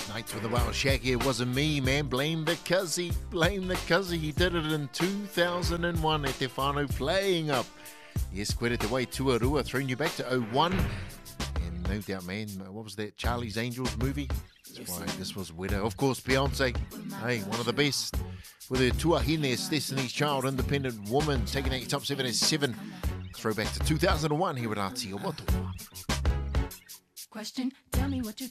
Nights with the Wild Shaggy, it wasn't me, man. Blame the cuzzy. He did it in 2001 at Te Whānau playing up. Yes, Koere Te Wai Tuarua, throwing you back to 01. And no doubt, man, what was that Charlie's Angels movie? That's why this was Widow. Of course, Beyonce, hey, one of the best. With her Tuahine, Destiny's Child, Independent Woman, taking out your top 7 at 7. Throwback to 2001 here at Aotearoa. Question, tell me what you